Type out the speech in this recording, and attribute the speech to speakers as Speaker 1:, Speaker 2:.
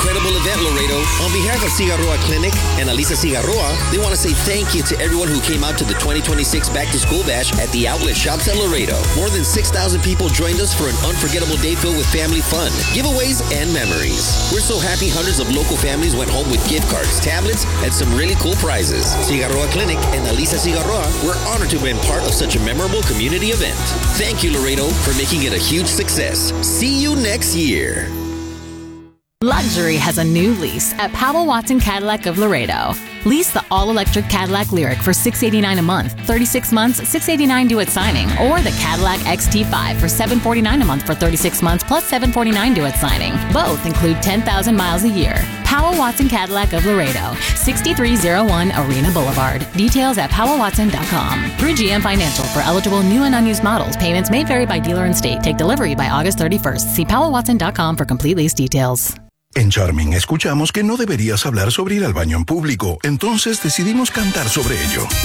Speaker 1: incredible event, Laredo. On behalf of Cigarroa Clinic and Alisa Cigarroa, they want to say thank you to everyone who came out to the 2026 Back to School Bash at the Outlet Shops at Laredo. More than 6,000 people joined us for an unforgettable day filled with family fun, giveaways, and memories. We're so happy hundreds of local families went home with gift cards, tablets, and some really cool prizes. Cigarroa Clinic and Alisa Cigarroa, we're honored to have been part of such a memorable community event. Thank you, Laredo, for making it a huge success. See you next year.
Speaker 2: Luxury has a new lease at Powell Watson Cadillac of Laredo. Lease the all-electric Cadillac Lyriq for $689 a month, 36 months, $689 due at signing, or the Cadillac XT5 for $749 a month for 36 months plus $749 due at signing. Both include 10,000 miles a year. Powell Watson Cadillac of Laredo, 6301 Arena Boulevard. Details at powellwatson.com. Through GM Financial for eligible new and unused models. Payments may vary by dealer and state. Take delivery by August 31st. See powellwatson.com for complete lease details.
Speaker 3: En Charming escuchamos que no deberías hablar sobre ir al baño en público, entonces decidimos cantar sobre ello.